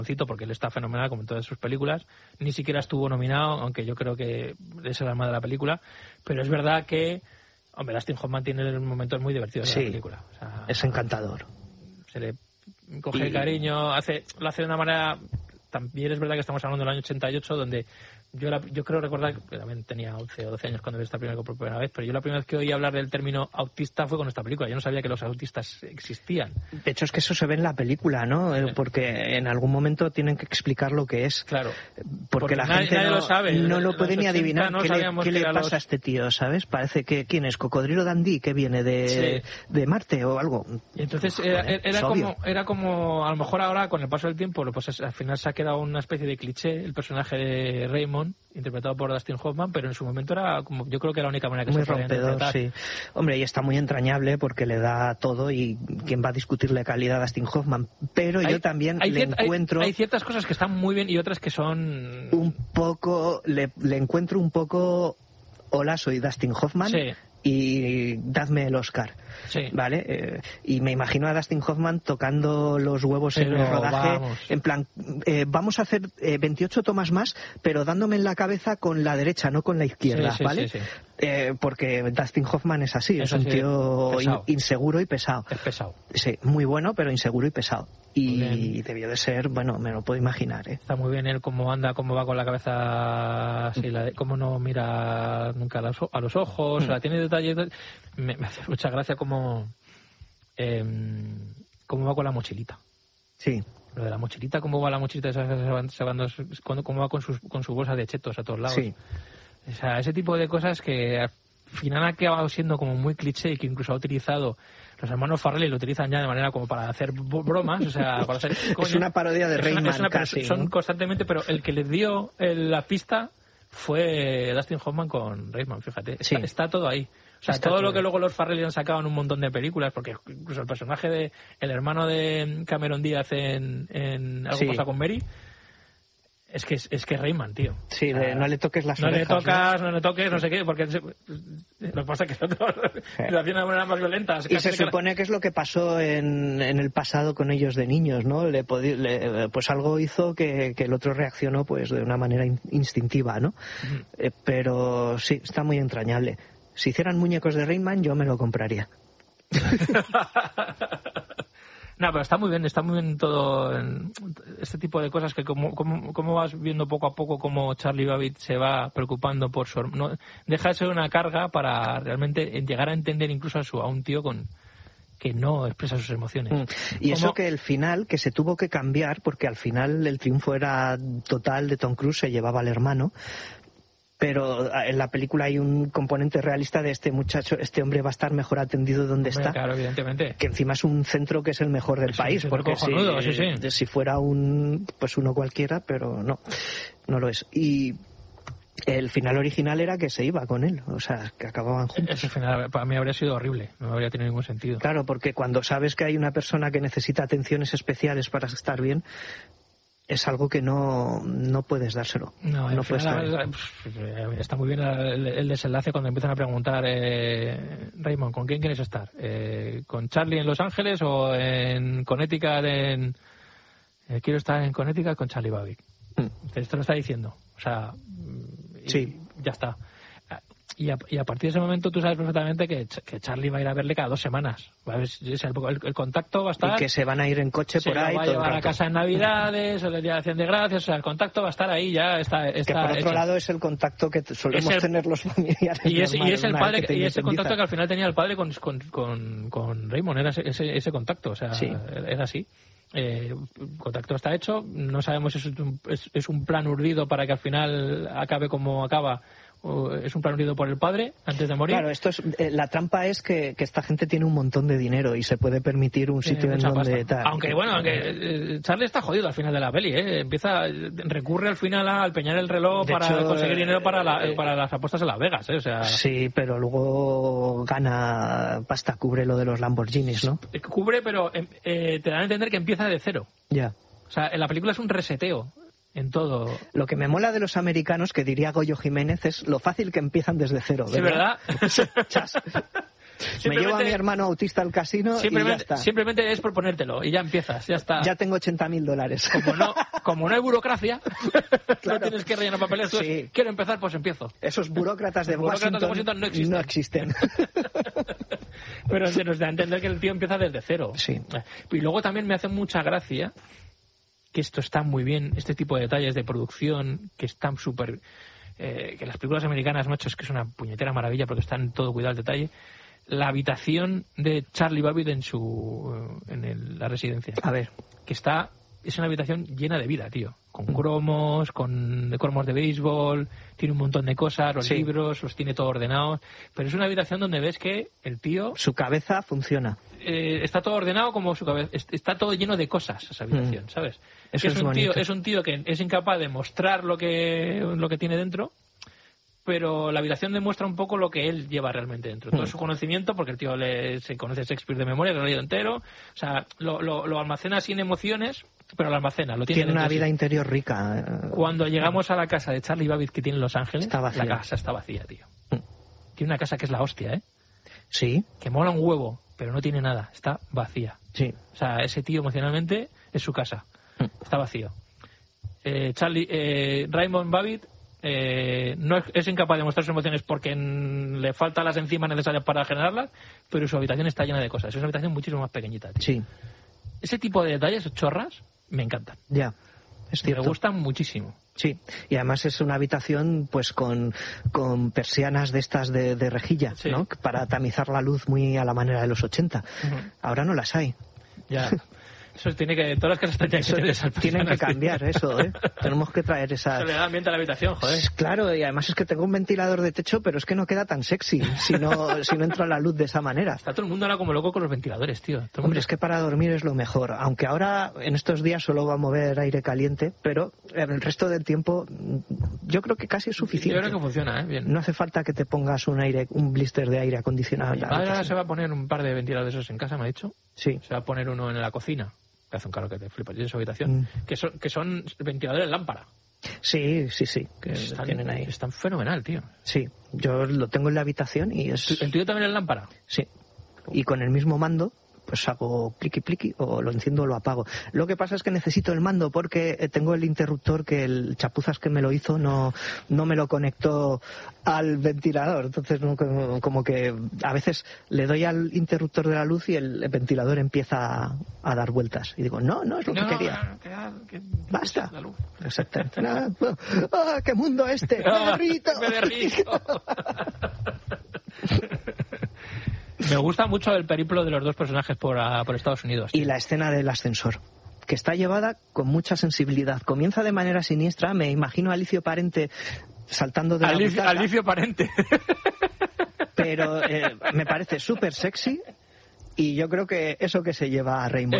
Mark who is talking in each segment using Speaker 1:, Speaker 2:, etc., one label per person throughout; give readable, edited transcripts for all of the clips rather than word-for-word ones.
Speaker 1: porque él está fenomenal como en todas sus películas. Ni siquiera estuvo nominado, aunque yo creo que es el alma de la película. Pero es verdad que, hombre, Dustin Hoffman tiene momentos muy divertidos en la película. O sea,
Speaker 2: es encantador.
Speaker 1: Se le coge el cariño, lo hace de una manera... También es verdad que estamos hablando del año 88, donde yo creo recordar que también tenía 11 o 12 años cuando vi esta película por primera vez, pero yo la primera vez que oí hablar del término autista fue con esta película. Yo no sabía que los autistas existían.
Speaker 2: De hecho, es que eso se ve en la película, ¿no? Porque en algún momento tienen que explicar lo que es.
Speaker 1: Claro.
Speaker 2: Porque la gente
Speaker 1: nadie lo sabe.
Speaker 2: No lo puede ni adivinar qué le pasa
Speaker 1: los...
Speaker 2: a este tío, ¿sabes? Parece que ¿quién es? ¿Cocodrilo Dundee? ¿Que viene de Marte o algo?
Speaker 1: Y entonces era como, a lo mejor ahora, con el paso del tiempo, pues al final se ha quedado una especie de cliché el personaje de Raymond, interpretado por Dustin Hoffman, pero en su momento era como, yo creo que era la única manera que
Speaker 2: muy
Speaker 1: se podía
Speaker 2: rompedor,
Speaker 1: interpretar.
Speaker 2: Sí. Hombre, y está muy entrañable porque le da todo, y quién va a discutirle calidad a Dustin Hoffman, pero yo también encuentro...
Speaker 1: Hay ciertas cosas que están muy bien y otras que son...
Speaker 2: Un poco, le encuentro un poco, hola, soy Dustin Hoffman, y dadme el Oscar. ¿Vale? Y me imagino a Dustin Hoffman tocando los huevos en el rodaje, en plan, vamos a hacer 28 tomas más, pero dándome en la cabeza con la derecha, no con la izquierda, ¿vale? Porque Dustin Hoffman es así, es un tío inseguro y pesado.
Speaker 1: Es pesado.
Speaker 2: Sí, muy bueno, pero inseguro y pesado. Y debió de ser, bueno, me lo puedo imaginar, ¿eh?
Speaker 1: Está muy bien él cómo anda, cómo va con la cabeza así, cómo no mira nunca a los ojos, o sea, tiene detalles. Me hace mucha gracia cómo va con la mochilita.
Speaker 2: Sí.
Speaker 1: Lo de la mochilita, cómo va la mochilita, cómo va con su bolsa de chetos a todos lados.
Speaker 2: Sí.
Speaker 1: O sea, ese tipo de cosas que al final ha acabado siendo como muy cliché y que incluso ha utilizado los hermanos Farrelly, lo utilizan ya de manera como para hacer bromas, o sea, para hacer...
Speaker 2: Es una parodia de Rayman casi,
Speaker 1: son
Speaker 2: ¿no?
Speaker 1: constantemente, pero el que les dio la pista fue Dustin Hoffman con Rayman, fíjate. Está todo ahí. O sea, todo lo que luego los Farrelly han sacado en un montón de películas, porque incluso el personaje de el hermano de Cameron Díaz en Algo pasa con Mary, es que Rayman, tío.
Speaker 2: Sí, no le toques las orejas.
Speaker 1: No le toques, no sé qué, porque lo que pasa es que lo hacían de manera más violenta.
Speaker 2: Y se supone que es lo que pasó en el pasado con ellos de niños, ¿no? Pues algo hizo que el otro reaccionó pues de una manera instintiva, ¿no? Pero sí, está muy entrañable. Si hicieran muñecos de Rayman, yo me lo compraría.
Speaker 1: No, pero está muy bien todo este tipo de cosas que como vas viendo poco a poco cómo Charlie Babbitt se va preocupando por su... No, deja de ser una carga para realmente llegar a entender incluso a un tío que no expresa sus emociones.
Speaker 2: Y eso que el final, que se tuvo que cambiar, porque al final el triunfo era total de Tom Cruise, se llevaba al hermano. Pero en la película hay un componente realista de este muchacho, este hombre va a estar mejor atendido donde está.
Speaker 1: Claro, evidentemente.
Speaker 2: Que encima es un centro que es el mejor del país, porque si fuera uno cualquiera, pero no lo es. Y el final original era que se iba con él, o sea, que acababan juntos.
Speaker 1: Ese final para mí habría sido horrible, no habría tenido ningún sentido.
Speaker 2: Claro, porque cuando sabes que hay una persona que necesita atenciones especiales para estar bien, es algo que no puedes dárselo. No puedes
Speaker 1: está muy bien el desenlace cuando empiezan a preguntar, Raymond, ¿con quién quieres estar? ¿Con Charlie en Los Ángeles o en Connecticut? Quiero estar en Connecticut con Charlie Babbitt. Esto lo está diciendo. O sea, ya está. Y a partir de ese momento tú sabes perfectamente que Charlie va a ir a verle cada 2 semanas. El contacto va a estar...
Speaker 2: Y que se van a ir en coche por ahí.
Speaker 1: Se va a llevar a casa en Navidades, o el Día de Acción de Gracias. O sea, el contacto va a estar ahí, ya está
Speaker 2: que por otro lado es el contacto que solemos tener los familiares.
Speaker 1: Y es el padre, y ese contacto que al final tenía el padre con Raymond. Era ese contacto, o sea, era así. El contacto está hecho. No sabemos si es un plan urdido para que al final acabe como acaba. Es un plan urdido por el padre antes de morir.
Speaker 2: Claro, la trampa es que esta gente tiene un montón de dinero y se puede permitir un sitio en donde tal.
Speaker 1: Aunque Charlie está jodido al final de la peli, recurre al final a empeñar el reloj para conseguir dinero para las apuestas en Las Vegas, o sea.
Speaker 2: Sí, pero luego gana pasta, cubre lo de los Lamborghinis, ¿no?
Speaker 1: Cubre, pero te dan a entender que empieza de cero.
Speaker 2: Ya.
Speaker 1: O sea, en la película es un reseteo. En todo.
Speaker 2: Lo que me mola de los americanos, que diría Goyo Jiménez, es lo fácil que empiezan desde cero, ¿verdad?
Speaker 1: Sí, ¿verdad?
Speaker 2: Me llevo a mi hermano autista al casino y ya está.
Speaker 1: Simplemente es por ponértelo y ya empiezas, ya está.
Speaker 2: Ya tengo $80,000.
Speaker 1: Como no hay burocracia, claro. No tienes que rellenar papeles. Sí. Quiero empezar, pues empiezo.
Speaker 2: Esos burócratas de Washington no existen.
Speaker 1: Pero se nos da a entender que el tío empieza desde cero.
Speaker 2: Sí.
Speaker 1: Y luego también me hace mucha gracia que esto está muy bien, este tipo de detalles de producción, que están súper... que las películas americanas, macho, es que es una puñetera maravilla porque están todo cuidado al detalle. La habitación de Charlie Babbitt en la residencia.
Speaker 2: A ver.
Speaker 1: Que es una habitación llena de vida, tío. Con cromos, con cromos de béisbol, tiene un montón de cosas, los libros, los tiene todo ordenados. Pero es una habitación donde ves que el tío...
Speaker 2: Su cabeza funciona.
Speaker 1: Está todo ordenado como su cabeza. Está todo lleno de cosas esa habitación, ¿sabes?
Speaker 2: Eso
Speaker 1: es un tío que es incapaz de mostrar lo que tiene dentro, pero la habitación demuestra un poco lo que él lleva realmente dentro. Todo su conocimiento, porque el tío se conoce Shakespeare de memoria, lo ha leído entero. O sea, lo almacena sin emociones, pero lo almacena. Tiene
Speaker 2: una vida interior rica.
Speaker 1: Cuando llegamos a la casa de Charlie Babbitt que tiene en Los Ángeles, la casa está vacía, tío. Tiene una casa que es la hostia, ¿eh?
Speaker 2: Sí.
Speaker 1: Que mola un huevo, pero no tiene nada. Está vacía.
Speaker 2: Sí.
Speaker 1: O sea, ese tío emocionalmente es su casa. Está vacío. Raymond Babbitt no es incapaz de mostrar sus emociones porque le faltan las enzimas necesarias para generarlas, pero su habitación está llena de cosas. Es una habitación muchísimo más pequeñita, tío.
Speaker 2: Sí.
Speaker 1: Ese tipo de detalles, chorras, me encantan.
Speaker 2: Ya, es cierto.
Speaker 1: Me gustan muchísimo.
Speaker 2: Sí, y además es una habitación pues con persianas de estas de rejilla, sí, ¿no? Para tamizar la luz muy a la manera de los 80. Ahora no las hay.
Speaker 1: Ya. Eso todas las casas
Speaker 2: tienen que cambiar eso, ¿eh? Tenemos que traer esa...
Speaker 1: Eso le da ambiente a la habitación, joder.
Speaker 2: Claro, y además es que tengo un ventilador de techo, pero es que no queda tan sexy si no entra la luz de esa manera.
Speaker 1: Está todo el mundo ahora como loco con los ventiladores, tío.
Speaker 2: Hombre, es que para dormir es lo mejor. Aunque ahora, en estos días, solo va a mover aire caliente, pero el resto del tiempo yo creo que casi es suficiente.
Speaker 1: Yo creo que funciona, bien.
Speaker 2: No hace falta que te pongas un blister de aire acondicionado.
Speaker 1: Ahora se va a poner un par de ventiladores esos en casa, me ha dicho.
Speaker 2: Sí.
Speaker 1: Se va a poner uno en la cocina. Que hace un calor que te flipas, y en su habitación, que son ventiladores lámpara.
Speaker 2: Sí, que
Speaker 1: tienen ahí. Están fenomenal, tío.
Speaker 2: Sí, yo lo tengo en la habitación y es...
Speaker 1: ¿El tuyo también es lámpara?
Speaker 2: Sí, y con el mismo mando, pues hago pliqui o lo enciendo o lo apago. Lo que pasa es que necesito el mando porque tengo el interruptor que el chapuzas que me lo hizo no me lo conectó al ventilador. Entonces como que a veces le doy al interruptor de la luz y el ventilador empieza a dar vueltas. Y digo, no es lo que quería. Basta.
Speaker 1: La luz.
Speaker 2: Exactamente. ¡Qué mundo este! ¡Me derrito!
Speaker 1: ¡Me derrito! Me gusta mucho el periplo de los dos personajes por Estados Unidos.
Speaker 2: Y la escena del ascensor, que está llevada con mucha sensibilidad. Comienza de manera siniestra. Me imagino a Alicio Parente saltando de la butaca.
Speaker 1: Alicio Parente.
Speaker 2: Pero me parece súper sexy. Y yo creo que eso que se lleva a Raymond.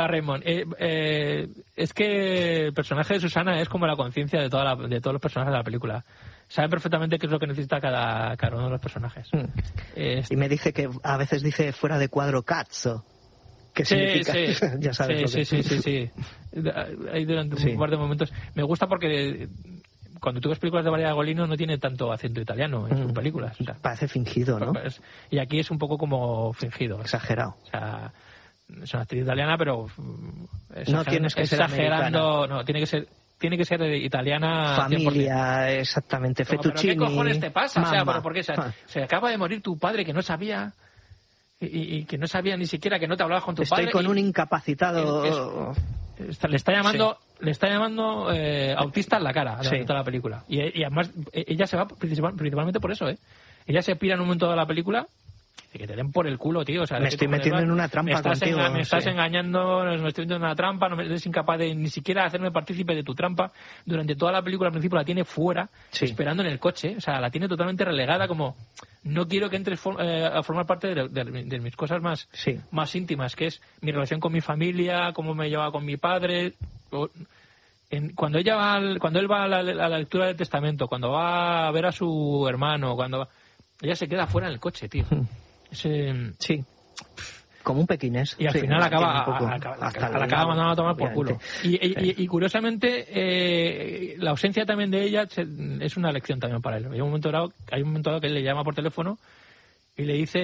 Speaker 2: Es que el personaje de Susana es como la conciencia de todos los personajes de la película. Sabe perfectamente qué es lo que necesita cada uno de los personajes. Y me dice que a veces dice fuera de cuadro cazzo. ¿Qué significa?
Speaker 1: Sí.
Speaker 2: Ya sabes lo que
Speaker 1: sí. Hay durante un par de momentos. Me gusta porque cuando tú ves películas de María Golino no tiene tanto acento italiano en sus películas. O sea,
Speaker 2: parece fingido, ¿no?
Speaker 1: Y aquí es un poco como fingido.
Speaker 2: Exagerado.
Speaker 1: O sea, es una actriz italiana, pero
Speaker 2: no tienes que ser
Speaker 1: exagerando. No, tiene que ser italiana.
Speaker 2: Familia, 100%. Exactamente. Fettuccini.
Speaker 1: ¿Pero qué cojones te pasa?
Speaker 2: Mamma.
Speaker 1: O sea, ¿pero por qué? Se acaba de morir tu padre que no sabía. Y que no sabía ni siquiera que no te hablabas con tu padre.
Speaker 2: Estoy con un incapacitado.
Speaker 1: Le está llamando autista en la cara durante toda la película. Y además ella se va principalmente por eso, ¿eh? Ella se pira en un momento de la película y que te den por el culo, tío. O sea,
Speaker 2: me estoy metiendo en una trampa contigo.
Speaker 1: Me estás engañando, me estoy metiendo en una trampa, no eres incapaz de ni siquiera hacerme partícipe de tu trampa. Durante toda la película al principio la tiene fuera, esperando en el coche. O sea, la tiene totalmente relegada como... No quiero que entres a formar parte de mis cosas más íntimas, que es mi relación con mi familia, cómo me llevaba con mi padre. Cuando él va a la lectura del testamento, cuando va a ver a su hermano, ella se queda fuera en el coche, tío.
Speaker 2: Sí. Como un pequinés.
Speaker 1: Y al final acaba mandando a tomar por culo. Y curiosamente, la ausencia también de ella es una lección también para él. Hay un momento dado que él le llama por teléfono y le dice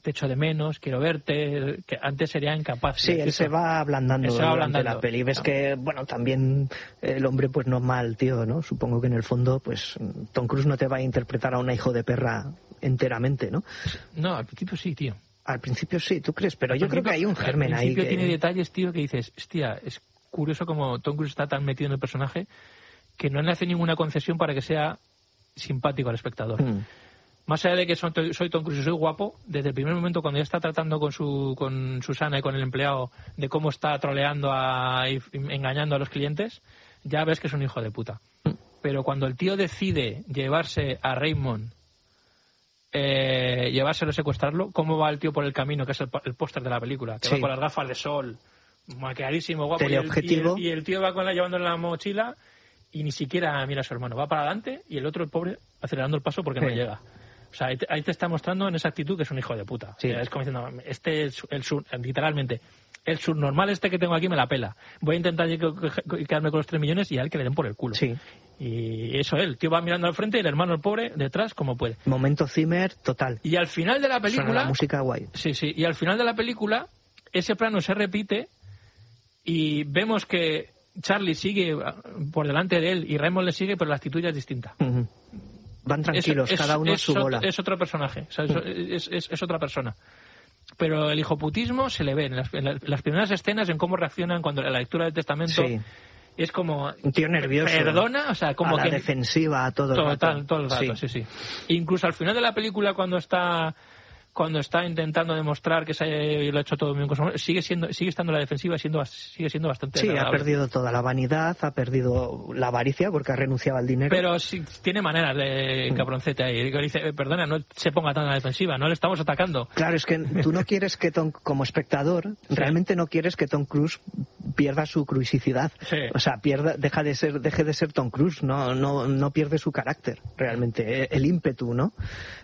Speaker 1: te echo de menos, quiero verte, que antes sería incapaz.
Speaker 2: Sí, él se va ablandando durante la peli. Ves que, bueno, también el hombre pues no es mal, tío, ¿no? Supongo que en el fondo, pues Tom Cruise no te va a interpretar a un hijo de perra enteramente, ¿no?
Speaker 1: No, al principio sí, tío.
Speaker 2: Al principio sí, tú crees, pero yo creo que hay un germen ahí.
Speaker 1: Al principio tiene detalles, tío, que dices, hostia, es curioso como Tom Cruise está tan metido en el personaje que no le hace ninguna concesión para que sea simpático al espectador. Más allá de que soy Tom Cruise y soy guapo, desde el primer momento cuando ya está tratando con Susana y con el empleado de cómo está troleando y engañando a los clientes, ya ves que es un hijo de puta. Pero cuando el tío decide llevarse a Raymond, llevárselo, secuestrarlo, cómo va el tío por el camino, que es el póster de la película, que va con las gafas de sol, maquilladísimo, guapo, y el tío va llevándole la mochila y ni siquiera mira a su hermano, va para adelante y el otro, el pobre, acelerando el paso porque no llega. O sea, ahí te está mostrando en esa actitud que es un hijo de puta. Sí. Es como diciendo, literalmente, el subnormal que tengo aquí me la pela. Voy a intentar quedarme con los 3 millones y a él que le den por el culo.
Speaker 2: Sí.
Speaker 1: Y eso el tío va mirando al frente y el hermano, el pobre, detrás como puede.
Speaker 2: Momento Zimmer total.
Speaker 1: Y al final de la película...
Speaker 2: Suena la música guay.
Speaker 1: Sí, y al final de la película ese plano se repite y vemos que Charlie sigue por delante de él y Raymond le sigue, pero la actitud ya es distinta.
Speaker 2: Van tranquilos, cada uno a su bola.
Speaker 1: Es otro personaje, o sea, es otra persona. Pero el hijoputismo se le ve en las primeras escenas, en cómo reaccionan cuando la lectura del testamento. Sí. Es como...
Speaker 2: Un tío nervioso.
Speaker 1: Perdona, o sea, como
Speaker 2: a la defensiva a todo el rato.
Speaker 1: Todo el rato, sí. Incluso al final de la película, cuando está intentando demostrar que lo ha hecho todo bien con su mujer, sigue estando en la defensiva, sigue siendo bastante agradable.
Speaker 2: Ha perdido toda la vanidad, ha perdido la avaricia porque ha renunciado al dinero.
Speaker 1: Pero sí, tiene maneras de cabroncete ahí. Dice, perdona, no se ponga tan a la defensiva, no le estamos atacando.
Speaker 2: Claro, es que tú no quieres que como espectador, realmente no quieres que Tom Cruise pierda su cruisicidad. Sí. O sea, deje de ser Tom Cruise, no pierde su carácter, realmente, el ímpetu, ¿no?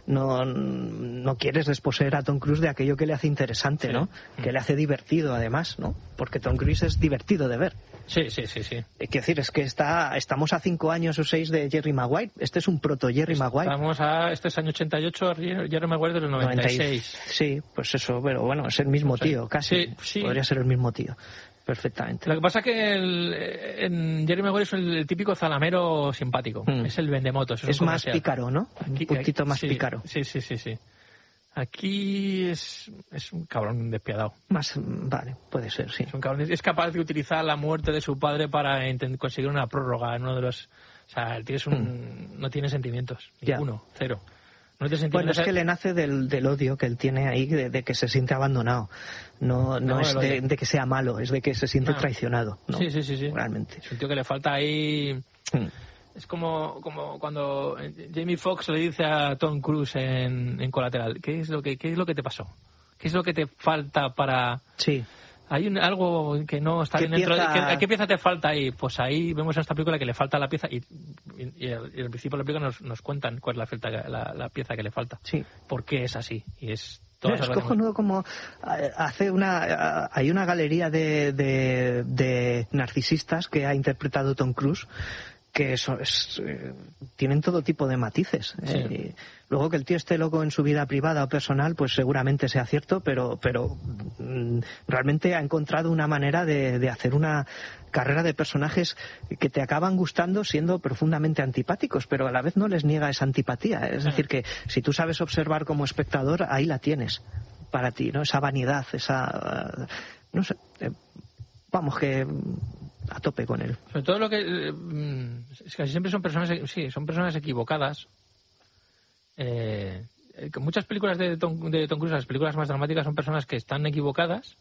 Speaker 2: No quieres desposeer a Tom Cruise de aquello que le hace interesante, ¿no? Que le hace divertido, además, ¿no? Porque Tom Cruise es divertido de ver.
Speaker 1: Sí.
Speaker 2: Quiero decir, es que estamos a 5 años o 6 de Jerry Maguire. Este es un proto Jerry Maguire.
Speaker 1: Este es año 88, Jerry Maguire del 96.
Speaker 2: Sí, pues eso, pero bueno, es el mismo tío, casi. Sí. Podría ser el mismo tío. Perfectamente.
Speaker 1: Lo que pasa es que en Jerry Maguire es el típico zalamero simpático. Es el vendemotos.
Speaker 2: Es más pícaro, ¿no? Un poquito más pícaro.
Speaker 1: Sí. Aquí es un cabrón despiadado.
Speaker 2: Vale, puede ser, sí.
Speaker 1: Es un cabrón, es capaz de utilizar la muerte de su padre para conseguir una prórroga en uno de los... O sea, el tío no tiene sentimientos. Ninguno, cero. No tiene sentimientos.
Speaker 2: Bueno, es que le nace del odio que él tiene ahí, de que se siente abandonado. No es de que sea malo, es de que se siente traicionado, ¿no?
Speaker 1: Sí.
Speaker 2: Realmente.
Speaker 1: Es un tío que le falta ahí... Es como cuando Jamie Foxx le dice a Tom Cruise en Colateral, ¿qué es lo que te pasó? ¿Qué es lo que te falta para...?
Speaker 2: Sí.
Speaker 1: Hay algo que no está bien dentro. ¿Qué pieza te falta ahí? Pues ahí vemos en esta película que le falta la pieza y al principio de la película nos cuentan cuál es la pieza que le falta.
Speaker 2: Sí.
Speaker 1: ¿Por qué es así? Y es
Speaker 2: cojonudo como hay una galería de narcisistas que ha interpretado Tom Cruise que tienen todo tipo de matices.
Speaker 1: Sí.
Speaker 2: Luego que el tío esté loco en su vida privada o personal, pues seguramente sea cierto, pero realmente ha encontrado una manera de hacer una carrera de personajes que te acaban gustando siendo profundamente antipáticos, pero a la vez no les niega esa antipatía. Es decir, que si tú sabes observar como espectador, ahí la tienes para ti, ¿no? Esa vanidad, no sé, vamos, que a tope con él.
Speaker 1: Sobre todo lo que casi siempre son personas equivocadas. Muchas películas de Tom Cruise, las películas más dramáticas, son personas que están equivocadas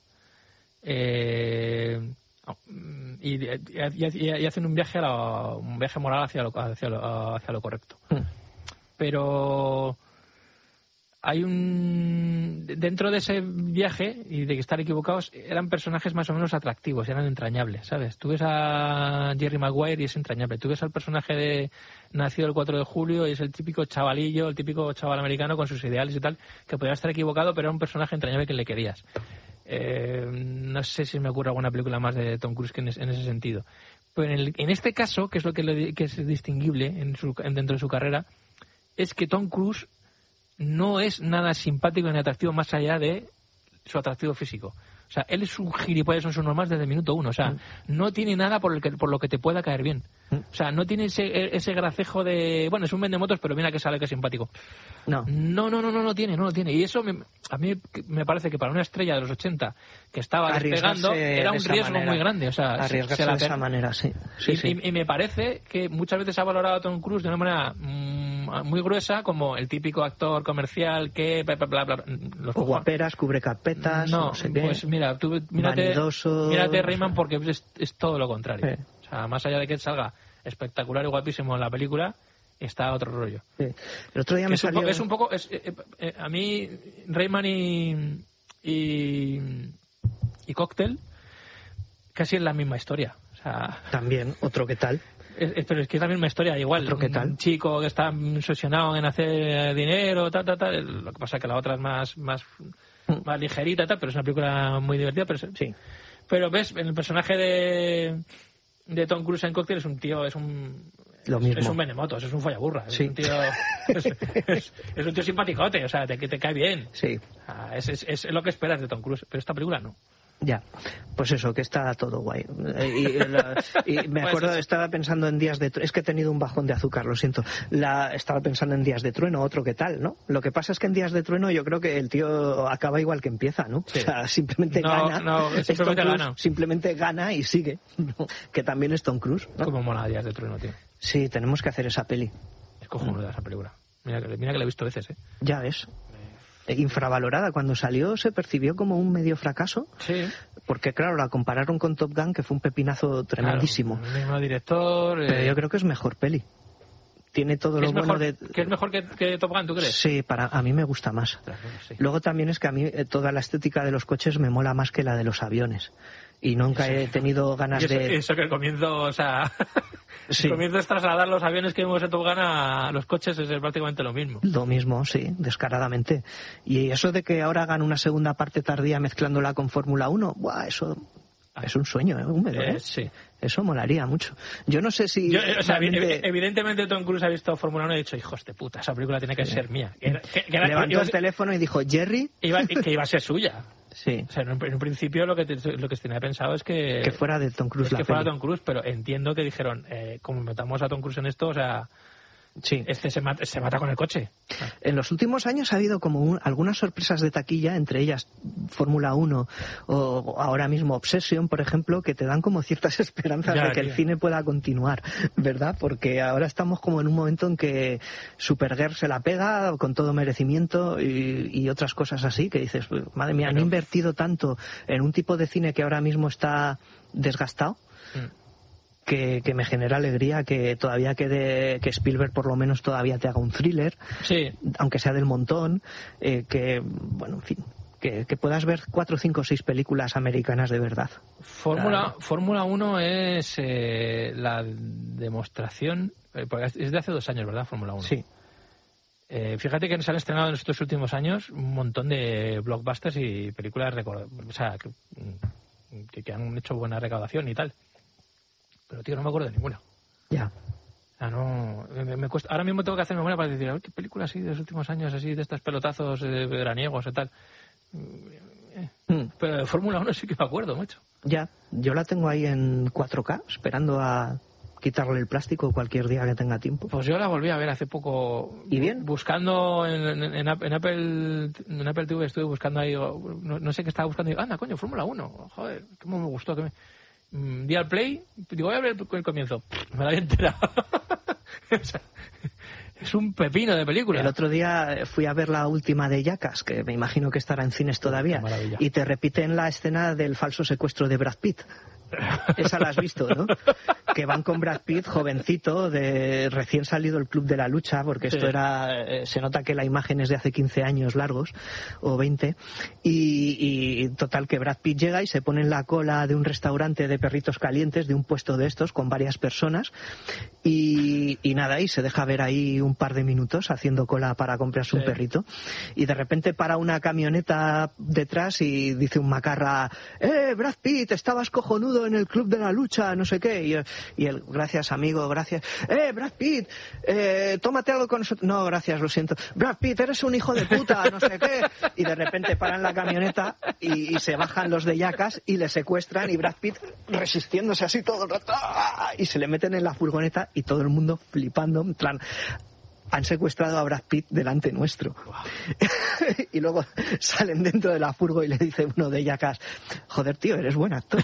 Speaker 1: y hacen un viaje moral hacia lo correcto. Pero hay dentro de ese viaje y de estar equivocados, eran personajes más o menos atractivos, eran entrañables, ¿sabes? Tú ves a Jerry Maguire y es entrañable. Tú ves al personaje nacido el 4 de julio y es el típico chavalillo, el típico chaval americano con sus ideales y tal, que podía estar equivocado, pero era un personaje entrañable que le querías. No sé si me ocurre alguna película más de Tom Cruise en ese sentido. Pero en este caso, que es lo que es distinguible dentro de su carrera, es que Tom Cruise no es nada simpático ni atractivo más allá de su atractivo físico. O sea, él es un gilipollas, son sus normas desde el minuto 1. O sea, no tiene nada por lo que te pueda caer bien. O sea, no tiene ese gracejo de... Bueno, es un vendemotos, pero mira que sale que es simpático. No lo tiene. Y eso a mí me parece que para una estrella de los 80 que estaba despegando era un riesgo muy grande. O sea,
Speaker 2: arriesgarse de esa manera, sí.
Speaker 1: Y me parece que muchas veces ha valorado a Tom Cruise de una manera muy gruesa, como el típico actor comercial que... Bla, bla, bla,
Speaker 2: o guaperas, cubre carpetas, no sé qué.
Speaker 1: Pues mira, tú mírate Rayman, porque es todo lo contrario. Sí. O sea, más allá de que salga espectacular y guapísimo en la película, está otro rollo. Sí.
Speaker 2: El otro día me salió...
Speaker 1: a mí, Rayman y Cóctel casi es la misma historia. O sea,
Speaker 2: también, otro que tal.
Speaker 1: Pero es que es la misma historia, igual.
Speaker 2: Otro que tal.
Speaker 1: Un chico que está obsesionado en hacer dinero, tal. Lo que pasa es que la otra es más ligerita, tal, pero es una película muy divertida. Pero sí. Pero ves, en el personaje de Tom Cruise en Cocktail es un tío, es un benemotos, es un follaburra,
Speaker 2: sí.
Speaker 1: Es un tío simpaticote, o sea, que te cae bien.
Speaker 2: Sí.
Speaker 1: Es lo que esperas de Tom Cruise, pero esta película no.
Speaker 2: Ya, pues eso, que está todo guay. Y me acuerdo, estaba pensando en Días de Trueno. Es que he tenido un bajón de azúcar, lo siento. Estaba pensando en Días de Trueno, otro que tal, ¿no? Lo que pasa es que en Días de Trueno yo creo que el tío acaba igual que empieza, ¿no? Sí. O sea, simplemente gana. Simplemente gana y sigue. ¿No? Que también es Tom Cruise, ¿no?
Speaker 1: Como mola Días de Trueno, tío.
Speaker 2: Sí, tenemos que hacer esa peli.
Speaker 1: Es cojonuda esa película. Mira que la he visto veces, ¿eh?
Speaker 2: Ya ves. Infravalorada. Cuando salió se percibió como un medio fracaso.
Speaker 1: Sí.
Speaker 2: Porque, claro, la compararon con Top Gun, que fue un pepinazo tremendísimo.
Speaker 1: Claro, el mismo director.
Speaker 2: Pero yo creo que es mejor peli. Tiene todo lo bueno de...
Speaker 1: ¿Que es mejor que Top Gun, tú crees?
Speaker 2: Sí, a mí me gusta más. Claro, sí. Luego también es que a mí toda la estética de los coches me mola más que la de los aviones. Y nunca he tenido ganas de...
Speaker 1: Eso que el comienzo, o sea...
Speaker 2: Sí.
Speaker 1: El comienzo es trasladar los aviones que vimos en Top Gun a los coches, es prácticamente lo mismo.
Speaker 2: Lo mismo, sí, descaradamente. Y eso de que ahora hagan una segunda parte tardía mezclándola con Fórmula 1, ¡buah! Eso es un sueño, húmedo, ¿eh?
Speaker 1: Sí.
Speaker 2: Eso molaría mucho. Yo no sé si...
Speaker 1: Evidentemente Tom Cruise ha visto Fórmula 1 y ha dicho, hijos de puta, esa película tiene que ser mía.
Speaker 2: Levantó el teléfono y dijo, Jerry...
Speaker 1: que iba a ser suya.
Speaker 2: Sí.
Speaker 1: O sea, en un principio lo que tenía pensado es que
Speaker 2: fuera de Tom Cruise
Speaker 1: que fuera Tom Cruise, pero entiendo que dijeron, como metamos a Tom Cruise en esto, o sea... Sí. Se mata con el coche.
Speaker 2: En los últimos años ha habido como algunas sorpresas de taquilla, entre ellas Fórmula 1 o ahora mismo Obsession, por ejemplo, que te dan como ciertas esperanzas de que el cine pueda continuar, ¿verdad? Porque ahora estamos como en un momento en que Supergirl se la pega con todo merecimiento y otras cosas así, que dices, madre mía, han invertido tanto en un tipo de cine que ahora mismo está desgastado. Que me genera alegría que todavía que Spielberg por lo menos todavía te haga un thriller,
Speaker 1: sí,
Speaker 2: aunque sea del montón, bueno, en fin, que puedas ver 4, 5, 6 películas americanas de verdad.
Speaker 1: Fórmula 1 es la demostración, es de hace 2 años, ¿verdad? Fórmula 1.
Speaker 2: Sí.
Speaker 1: Fíjate que se han estrenado en estos últimos años un montón de blockbusters y películas que han hecho buena recaudación y tal. Pero, tío, no me acuerdo de ninguna.
Speaker 2: Ya.
Speaker 1: No, me cuesta. Ahora mismo tengo que hacer memoria para decir, a ver, qué película así de los últimos años, así de estos pelotazos veraniegos y tal. Pero de Fórmula 1 sí que me acuerdo, macho.
Speaker 2: Ya, yo la tengo ahí en 4K, esperando a quitarle el plástico cualquier día que tenga tiempo.
Speaker 1: Pues yo la volví a ver hace poco.
Speaker 2: ¿Y bien?
Speaker 1: Buscando en Apple TV, estuve buscando ahí, no sé qué estaba buscando, y digo, anda, coño, Fórmula 1, joder, cómo me gustó, di al play, digo, voy a ver el comienzo, me la había enterado. O sea, es un pepino de película.
Speaker 2: El otro día fui a ver la última de Jackass, que me imagino que estará en cines todavía, y te repiten la escena del falso secuestro de Brad Pitt. Esa la has visto, ¿no? Que van con Brad Pitt, jovencito, de recién salido del Club de la Lucha, porque esto era... se nota que la imagen es de hace 15 años largos, o 20, y total que Brad Pitt llega y se pone en la cola de un restaurante de perritos calientes, de un puesto de estos, con varias personas, y nada, y se deja ver ahí un par de minutos haciendo cola para comprarse un perrito, y de repente para una camioneta detrás y dice un macarra, Brad Pitt, estabas cojonudo saludo en el club de la lucha, no sé qué. Y él, gracias amigo, gracias. Brad Pitt, tómate algo con nosotros. No, gracias, lo siento. Brad Pitt, eres un hijo de puta, no sé qué. Y de repente paran la camioneta y se bajan los de Jackass y le secuestran, y Brad Pitt resistiéndose así todo el rato, y se le meten en la furgoneta y todo el mundo flipando, en plan, han secuestrado a Brad Pitt delante nuestro. Wow. Y luego salen dentro de la furgo y le dice uno de Jackass, joder tío, eres buen actor.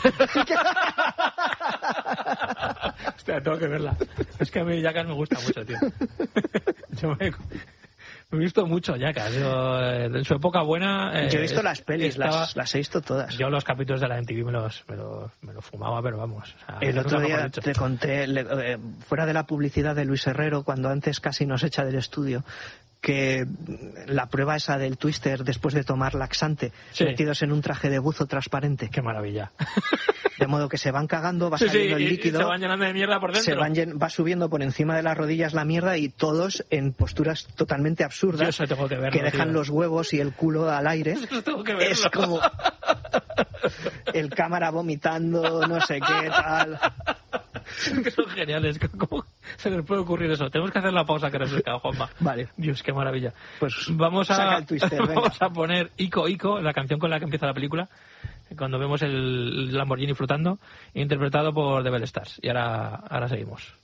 Speaker 1: Hostia, tengo que verla. Es que a mí Jackass me gusta mucho, tío. Yo me he visto mucho Jackass. En su época buena...
Speaker 2: yo he visto las pelis, las he visto todas.
Speaker 1: Yo los capítulos de la MTV me lo fumaba, pero vamos. O sea,
Speaker 2: el otro día te conté, fuera de la publicidad de Luis Herrero, cuando antes casi nos echa del estudio, que la prueba esa del Twister después de tomar laxante, metidos en un traje de buzo transparente.
Speaker 1: ¡Qué maravilla!
Speaker 2: De modo que se van cagando, va saliendo el líquido,
Speaker 1: y se van llenando de mierda por dentro.
Speaker 2: Va subiendo por encima de las rodillas la mierda, y todos en posturas totalmente absurdas, que dejan los huevos y el culo al aire. Es como el cámara vomitando, no sé qué, tal.
Speaker 1: Que son geniales. ¿Cómo se les puede ocurrir eso? Tenemos que hacer la pausa que refresca, Juanma.
Speaker 2: Vale.
Speaker 1: Dios, qué maravilla.
Speaker 2: Pues
Speaker 1: vamos
Speaker 2: saca el Twister,
Speaker 1: vamos a poner Ico Ico, la canción con la que empieza la película, cuando vemos el Lamborghini flotando, interpretado por The Bell Stars. Y ahora seguimos.